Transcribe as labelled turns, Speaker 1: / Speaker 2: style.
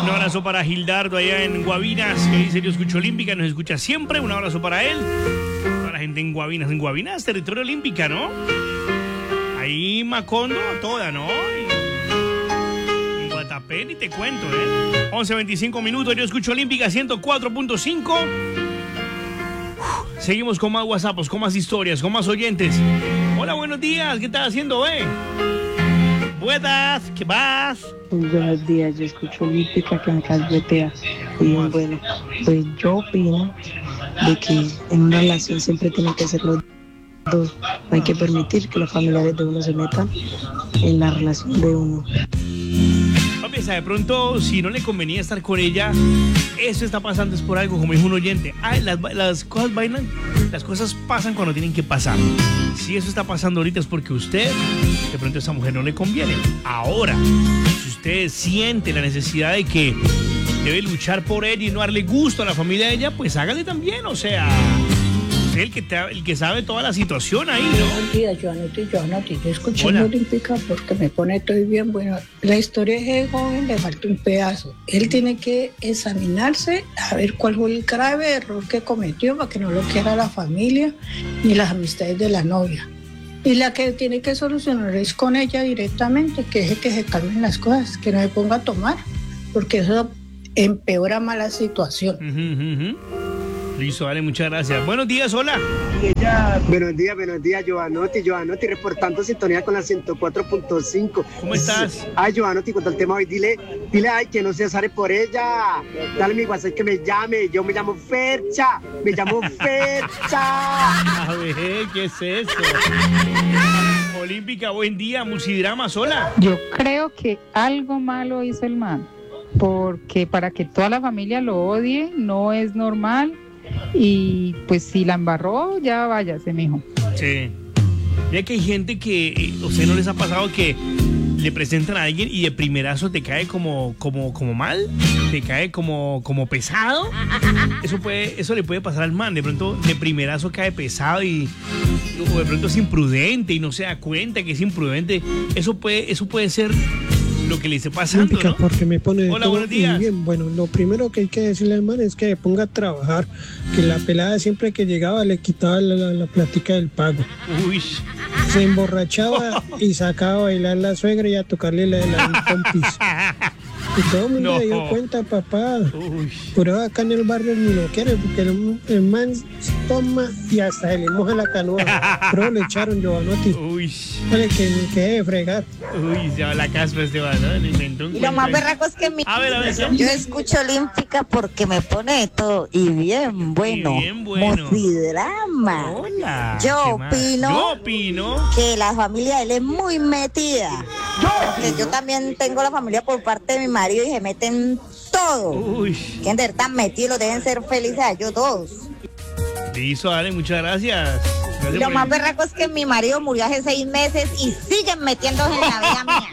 Speaker 1: Un abrazo para Gildardo allá en Guavinas, que dice yo escucho Olímpica, nos escucha siempre. Un abrazo para él. Toda la gente en Guavinas, territorio Olímpica, ¿no? Ahí Macondo, toda, ¿no? Y Guatapé, ni te cuento, 11:25 minutos, yo escucho Olímpica 104.5. Seguimos con más WhatsApps, con más historias, con más oyentes. Hola, buenos días, ¿qué estás haciendo, Buenas, ¿qué vas?
Speaker 2: Buenos días, yo escucho Olímpica que me calvetea. Y bueno, pues yo opino de que en una relación siempre tienen que ser los dos. No hay que permitir que los familiares de uno se metan en la relación de uno.
Speaker 1: Papi, de pronto, si no le convenía estar con ella, eso está pasando es por algo, como dijo un oyente. Las cosas pasan cuando tienen que pasar. Si eso está pasando ahorita es porque usted, de pronto a esa mujer no le conviene. Ahora, si usted siente la necesidad de que debe luchar por ella y no darle gusto a la familia de ella, pues hágale también, o sea, usted el que sabe toda la situación ahí, ¿no?
Speaker 3: Buenos días, Joanotti. Yo escuché la Olímpica porque me pone todo bien. Bueno, la historia es que joven le falta un pedazo. Él tiene que examinarse a ver cuál fue el grave error que cometió para que no lo quiera la familia ni las amistades de la novia. Y la que tiene que solucionar es con ella directamente, que deje que se calmen las cosas, que no se ponga a tomar, porque eso empeora más la situación.
Speaker 1: Listo, vale, muchas gracias. Buenos días, hola.
Speaker 4: Buenos días, Joanotti, reportando sintonía con la 104.5.
Speaker 1: ¿Cómo estás?
Speaker 4: Ay, Joanotti, con todo el tema hoy, dile, ay, que no se asare por ella. Dale mi WhatsApp que me llame, yo me llamo Fercha.
Speaker 1: A ver, ¿qué es eso? Olímpica, buen día, Musidrama, hola.
Speaker 5: Yo creo que algo malo hizo el man, porque para que toda la familia lo odie no es normal. Y pues si la embarró, ya váyase, mijo.
Speaker 1: Sí. Mira que hay gente que, ¿a usted no les ha pasado que le presentan a alguien y de primerazo te cae como mal? ¿Te cae como pesado? Eso le puede pasar al man. De pronto, de primerazo cae pesado o de pronto es imprudente y no se da cuenta que es imprudente. Eso puede ser lo que le esté pasando, ¿no?
Speaker 6: Porque me pone
Speaker 1: hola, buenos días.
Speaker 6: Bien. Bueno, lo primero que hay que decirle al man es que ponga a trabajar, que la pelada siempre que llegaba le quitaba la plática del pago.
Speaker 1: Uy.
Speaker 6: Se emborrachaba y sacaba a bailar la suegra y a tocarle la compis. Y todo el mundo se dio cuenta, papá. Por eso acá en el barrio ni lo quiere, porque el man toma y hasta se le moja la canoa. Pero le echaron, Joanotti.
Speaker 1: Uy.
Speaker 6: Vale, que debe fregar.
Speaker 1: Uy, se va la caspa este man, ¿no?
Speaker 7: Y lo más berraco es que
Speaker 1: A ver.
Speaker 7: yo escucho Olímpica porque me pone de todo. Y bien bueno. Musidrama.
Speaker 1: Hola.
Speaker 7: Yo opino que la familia de él es muy metida. Porque yo también tengo la familia por parte de mi marido y se meten todo.
Speaker 1: Uy.
Speaker 7: Que de tan metidos, deben ser felices a ellos todos.
Speaker 1: Listo, dale, muchas gracias.
Speaker 7: Lo más berraco es que mi marido murió hace 6 meses y siguen metiéndose en la vida mía.